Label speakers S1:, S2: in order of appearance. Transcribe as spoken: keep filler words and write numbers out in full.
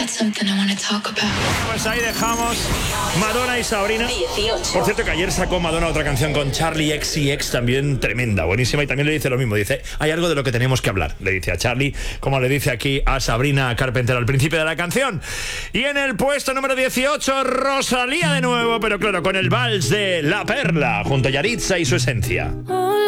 S1: Pues ahí dejamos Madonna y Sabrina. dieciocho. Por cierto, que ayer sacó Madonna otra canción con Charlie X C X, también tremenda, buenísima, y también le dice lo mismo. Dice, hay algo de lo que tenemos que hablar. Le dice a Charlie, como le dice aquí a Sabrina Carpenter al principio de la canción. Y en el puesto número dieciocho, Rosalía de nuevo, pero claro, con el vals de La Perla, junto a Yaritza y Su Esencia.